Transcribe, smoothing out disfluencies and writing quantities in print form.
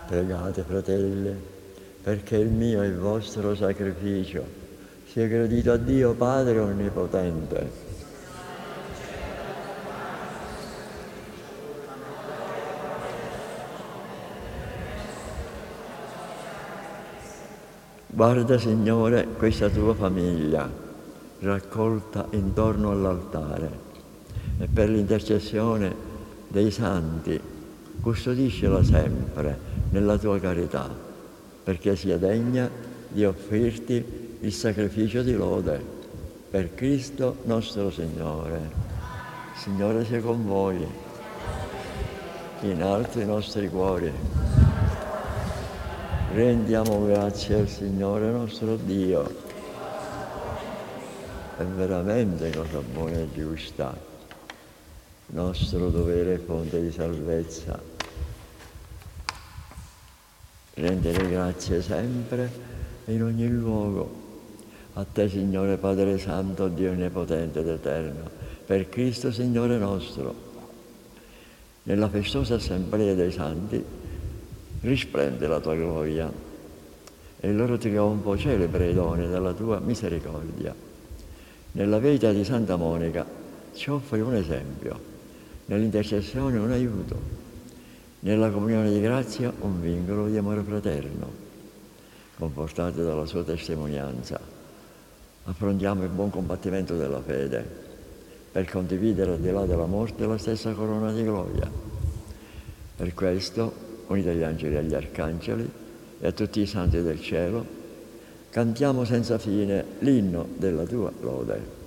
Pregate, fratelli, perché il mio e il vostro sacrificio sia gradito a Dio Padre Onnipotente. Guarda, Signore, questa tua famiglia raccolta intorno all'altare e per l'intercessione dei santi custodiscela sempre nella tua carità, perché sia degna di offrirti il sacrificio di lode per Cristo nostro Signore. Signore sia con voi, in alto i nostri cuori. Rendiamo grazie al Signore nostro Dio. È veramente cosa buona e giusta, nostro dovere e fonte di salvezza. Rendere grazie sempre e in ogni luogo a te, Signore Padre Santo, Dio Onnipotente ed Eterno, per Cristo Signore nostro. Nella festosa assemblea dei santi risplende la tua gloria e il loro trionfo celebra i doni della tua misericordia. Nella vita di Santa Monica ci offri un esempio, nell'intercessione un aiuto, nella comunione di grazia un vincolo di amore fraterno. Confortati dalla sua testimonianza, affrontiamo il buon combattimento della fede per condividere al di là della morte la stessa corona di gloria. Per questo, uniti agli angeli e agli arcangeli e a tutti i santi del cielo, cantiamo senza fine l'inno della tua lode.